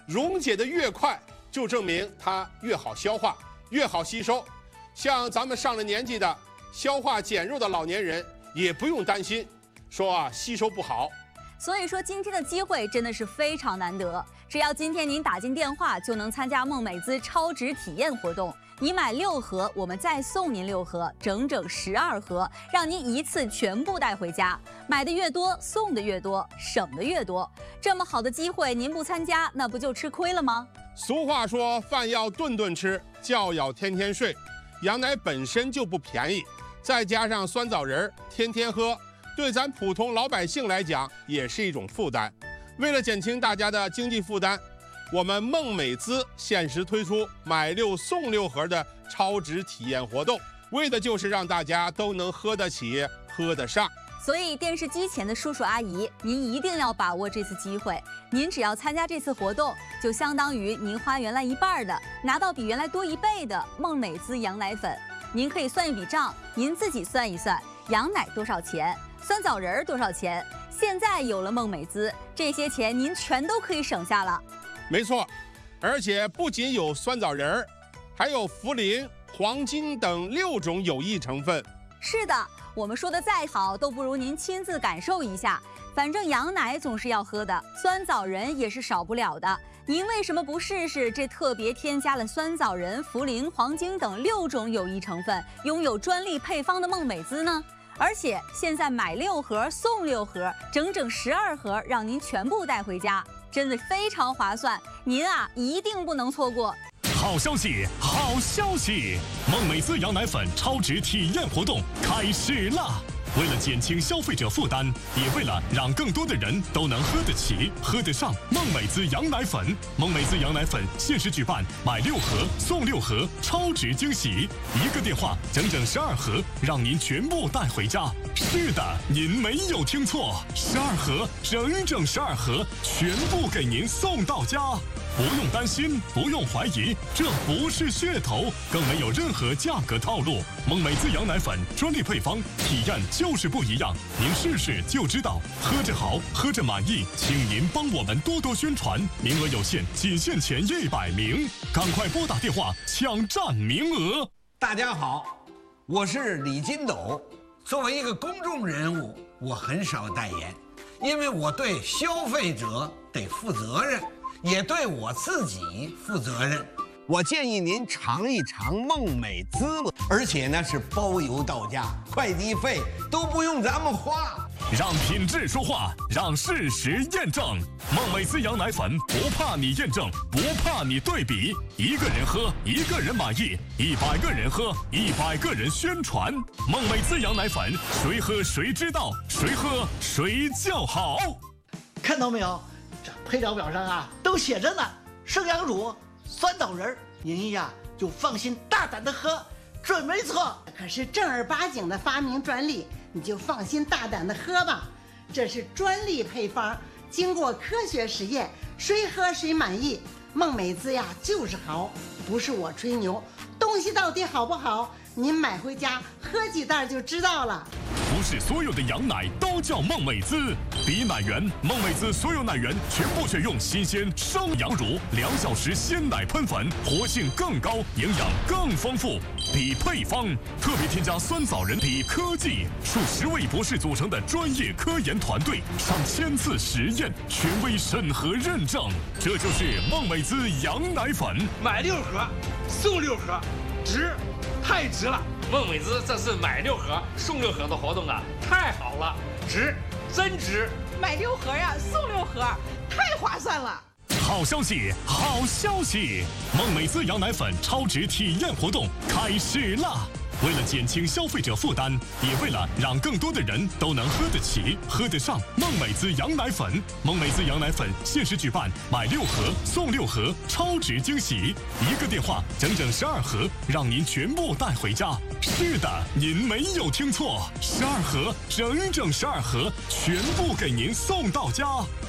溶解的越快，就证明它越好消化，越好吸收。像咱们上了年纪的、消化减弱的老年人，也不用担心，说吸收不好。 所以说今天的机会真的是非常难得，只要今天您打进电话，就能参加梦美姿超值体验活动。你买6盒，我们再送您6盒，整整12盒，让您一次全部带回家。买的越多，送的越多，省的越多。这么好的机会，您不参加，那不就吃亏了吗？ 俗话说，饭要顿顿吃，觉要天天睡。羊奶本身就不便宜，再加上酸枣仁天天喝，对咱普通老百姓来讲也是一种负担。为了减轻大家的经济负担，我们梦美姿限时推出买6送6盒的超值体验活动，为的就是让大家都能喝得起、喝得上。 所以电视机前的叔叔阿姨，您一定要把握这次机会。您只要参加这次活动，就相当于您花原来1半的，拿到比原来多1倍的梦美姿羊奶粉。您可以算一笔账，您自己算一算，羊奶多少钱，酸枣仁多少钱。现在有了梦美姿，这些钱您全都可以省下了。 没错，而且不仅有酸枣仁，还有茯苓、黄精等6种有益成分。 是的，我们说的再好，都不如您亲自感受一下。反正羊奶总是要喝的，酸枣仁也是少不了的。您为什么不试试这特别添加了酸枣仁、茯苓、黄精等6种有益成分、拥有专利配方的梦美姿呢？而且现在买6盒送6盒，整整12盒，让您全部带回家，真的非常划算。您一定不能错过。 好消息，好消息！梦美姿羊奶粉超值体验活动开始啦！为了减轻消费者负担，也为了让更多的人都能喝得起、喝得上梦美姿羊奶粉，梦美姿羊奶粉限时举办买6盒送6盒超值惊喜，1个电话整整12盒，让您全部带回家。是的，您没有听错，12盒，整整12盒，全部给您送到家。不用担心，不用怀疑，这不是噱头，更没有任何价格套路。梦美姿羊奶粉专利配方，体验就是不一样。您试试就知道，喝着好，喝着满意。请您帮我们多多宣传，名额有限，仅限前100名，赶快拨打电话抢占名额。 大家好，我是李金斗。作为一个公众人物，我很少代言，因为我对消费者得负责任。也对我自己负责任。我建议您尝一尝梦美滋，而且呢是包邮到家，快递费都不用咱们花。 让品质说话，让事实验证。梦美滋羊奶粉不怕你验证，不怕你对比。1个人喝，1个人满意；100个人喝，100个人宣传。梦美滋羊奶粉，谁喝谁知道，谁喝谁叫好。 看到没有？这配料表上都写着呢，生羊乳、酸枣仁，您就放心大胆的喝，准没错。 可是正儿八经的发明专利，你就放心大胆的喝吧。这是专利配方，经过科学实验，谁喝谁满意。梦美滋就是好，不是我吹牛，东西到底好不好，您买回家喝几袋就知道了。 不是所有的羊奶都叫梦美滋，比奶源，梦美滋所有奶源全部选用新鲜生羊乳，2小时鲜奶喷粉，活性更高，营养更丰富。比配方，特别添加酸枣仁。比科技，数10位博士组成的专业科研团队，上1000次实验，权威审核认证。这就是梦美滋羊奶粉， 买6盒送6盒，值，太值了！梦美滋这次买6盒送6盒的活动太好了，值，真值！ 买6盒送6盒，太划算了！ 好消息，好消息！梦美滋羊奶粉超值体验活动开始啦！为了减轻消费者负担，也为了让更多的人都能喝得起、喝得上梦美滋羊奶粉，梦美滋羊奶粉限时举办买6盒送6盒超值惊喜，1个电话整整12盒，让您全部带回家。是的，您没有听错，12盒，整整12盒，全部给您送到家。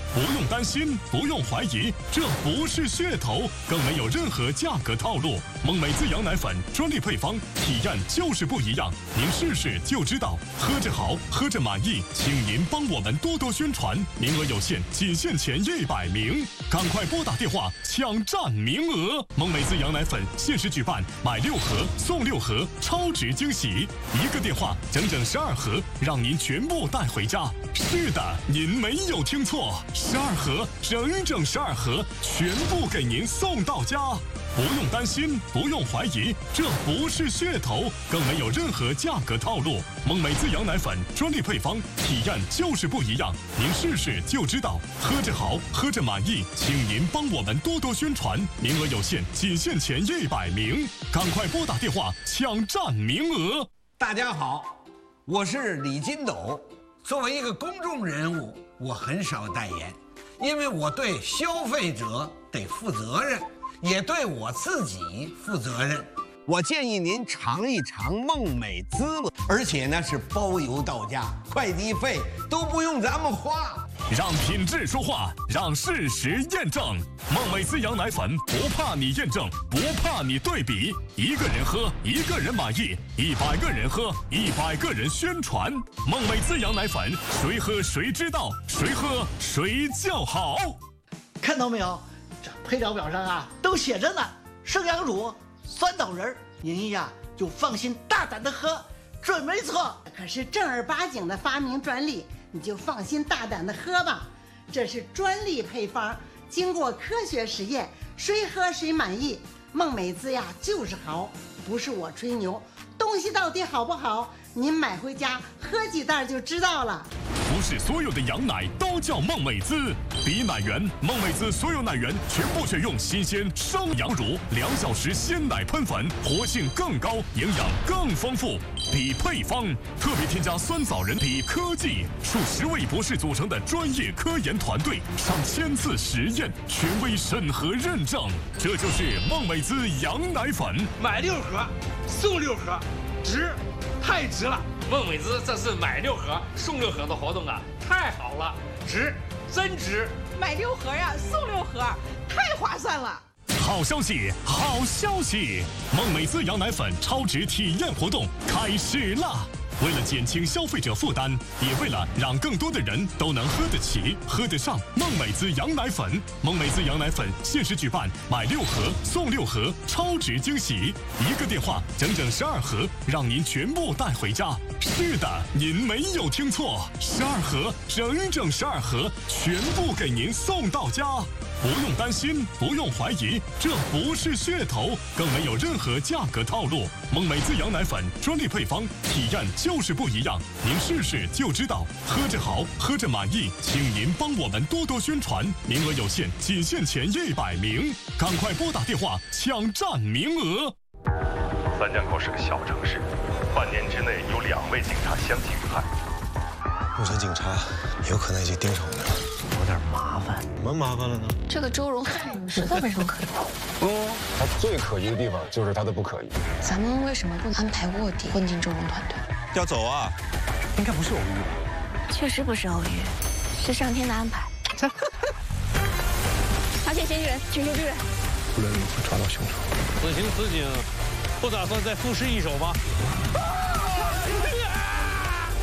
不用担心，不用怀疑，这不是噱头，更没有任何价格套路。孟美滋羊奶粉专利配方，体验就是不一样，您试试就知道。喝着好，喝着满意，请您帮我们多多宣传，名额有限，仅限前100名，赶快拨打电话抢占名额。孟美滋羊奶粉限时举办买6盒送6盒超值惊喜，一个电话整整12盒，让您全部带回家。是的，您没有听错，12盒，整整12盒，全部给您送到家。不用担心，不用怀疑，这不是噱头，更没有任何价格套路。孟美滋羊奶粉专利配方，体验就是不一样，您试试就知道。喝着好，喝着满意，请您帮我们多多宣传，名额有限，仅限前100名，赶快拨打电话抢占名额。 大家好，我是李金斗。作为一个公众人物，我很少代言，因为我对消费者得负责任，也对我自己负责任。我建议您尝一尝孟美滋，而且呢是包邮到家，快递费都不用咱们花。 让品质说话，让事实验证。孟美滋羊奶粉不怕你验证，不怕你对比，一个人喝，一个人满意，100个人喝，100个人宣传。孟美滋羊奶粉，谁喝谁知道，谁喝谁叫好。 看到没有？这配料表上啊都写着呢，生羊乳、酸枣仁，您呀就放心大胆的喝，准没错。 可是正儿八经的发明专利，你就放心大胆的喝吧。这是专利配方，经过科学实验，谁喝谁满意。孟美滋呀就是好，不是我吹牛，东西到底好不好，您买回家喝几袋就知道了。 不是所有的羊奶都叫孟美滋，比奶源，孟美滋所有奶源全部选用新鲜生羊乳，2小时鲜奶喷粉，活性更高，营养更丰富。比配方，特别添加酸枣仁。比科技，数10位博士组成的专业科研团队，上1000次实验，权威审核认证，这就是孟美滋羊奶粉。 买6盒送6盒，值，太值了！孟美滋这次买6盒送6盒的活动啊，太好了，值，真值！ 买6盒呀，送6盒，太划算了！ 好消息，好消息！孟美滋羊奶粉超值体验活动开始啦！为了减轻消费者负担，也为了让更多的人都能喝得起、喝得上孟美滋羊奶粉，孟美滋羊奶粉限时举办买6盒送6盒超值惊喜，一个电话整整12盒，让您全部带回家。是的，您没有听错，12盒，整整12盒，全部给您送到家。不用担心，不用怀疑，这不是噱头，更没有任何价格套路。孟美滋羊奶粉专利配方，体验就是不一样，您试试就知道。喝着好，喝着满意，请您帮我们多多宣传，名额有限，仅限前100名，赶快拨打电话抢占名额。 三江口是个小城市，半年之内有2位警察相继遇害。 目前警察有可能已经盯上我们了， 有点麻烦。 什么麻烦了呢？ 这个周荣实在没什么可疑。 他最可疑的地方就是他的不可疑。 咱们为什么不安排卧底混进周荣团队？ 要走啊？应该不是偶遇吧？ 确实不是偶遇，是上天的安排。发现嫌疑人，请求支援。 无论如何抓到凶手。 此情此景，不打算再赋诗一首吗？